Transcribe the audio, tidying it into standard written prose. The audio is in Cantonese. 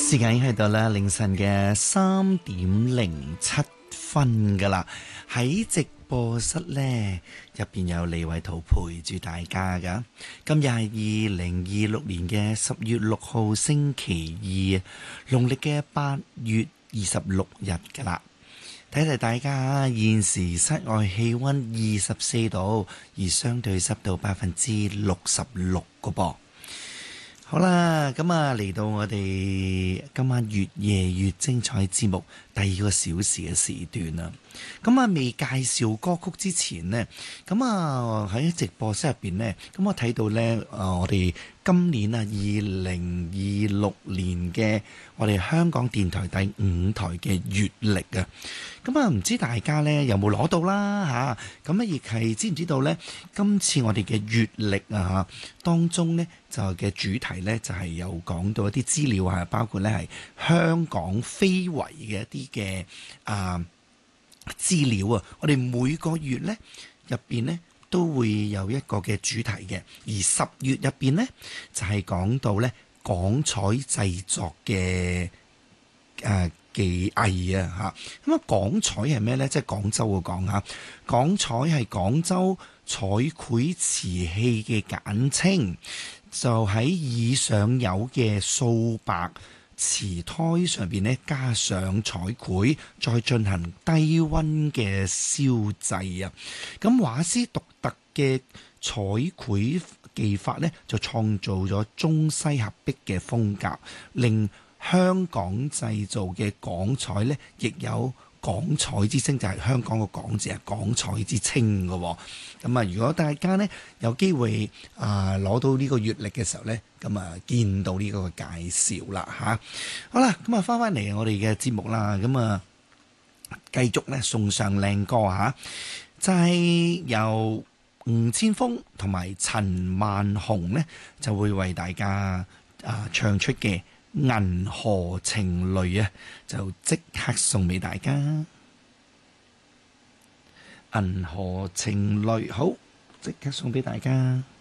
時間已經去到啦凌晨嘅3:07噶啦，喺直播室呢入邊有李偉圖陪住大家噶。今日係2026年嘅10月6號星期二，農曆嘅8月26日噶啦。睇睇大家現時室外氣溫24度，而相對濕度66%個噃。好啦，咁啊嚟到我哋今晚越夜越精彩節目第2個小時嘅時段啦。咁啊未介紹歌曲之前呢，咁啊喺直播室入邊呢，咁我睇到呢，我哋今年啊2026年嘅我哋香港電台第5台嘅月曆啊，咁啊唔知大家呢有冇攞到啦嚇？咁啊亦係知唔知道呢？今次我哋嘅月曆啊當中呢，就嘅主題呢，就係有講到一啲資料啊，包括呢係香港非遺嘅一啲嘅資料啊，我哋每個月呢入邊呢都會有一個嘅主題嘅，而10月入邊呢就係講到呢港彩製作嘅技藝啊嚇。咁啊港彩係咩呢？即係廣州嘅講嚇，港彩係廣州彩繪瓷器嘅簡稱，就喺以上有嘅素白瓷胎上邊咧加上彩繪，再進行低溫嘅燒製啊！咁畫師獨特嘅彩繪技法咧，就創造咗中西合璧嘅風格，令香港製造嘅港彩咧，亦有港彩之稱，就係香港個港字係港彩之稱嘅。咁啊，如果大家呢有機會攞到呢個月曆嘅時候呢，咁啊見到呢個介紹啦嚇。好啦，咁啊翻嚟我哋嘅節目啦，咁啊繼續呢送上靚歌嚇，就係由吳千峰同埋陳萬雄呢就會為大家唱出嘅銀河情侶啊，就即刻送俾大家。銀河情侶，好，即刻送俾大家。